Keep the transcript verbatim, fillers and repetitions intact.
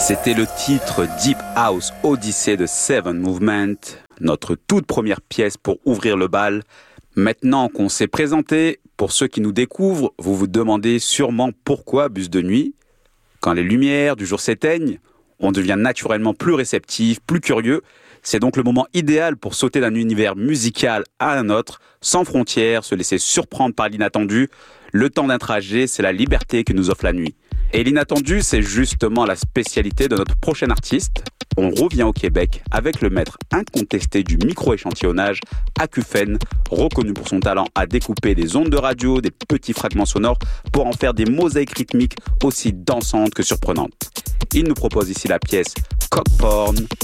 C'était le titre Deep House Odyssey de Seven Movement, notre toute première pièce pour ouvrir le bal. Maintenant qu'on s'est présenté, pour ceux qui nous découvrent, vous vous demandez sûrement pourquoi Bus de nuit. Quand les lumières du jour s'éteignent, on devient naturellement plus réceptif, plus curieux. C'est donc le moment idéal pour sauter d'un univers musical à un autre, sans frontières, se laisser surprendre par l'inattendu. Le temps d'un trajet, c'est la liberté que nous offre la nuit. Et l'inattendu, c'est justement la spécialité de notre prochain artiste. On revient au Québec avec le maître incontesté du micro-échantillonnage, Acouphène, reconnu pour son talent à découper des ondes de radio, des petits fragments sonores, pour en faire des mosaïques rythmiques aussi dansantes que surprenantes. Il nous propose ici la pièce Cock Porn,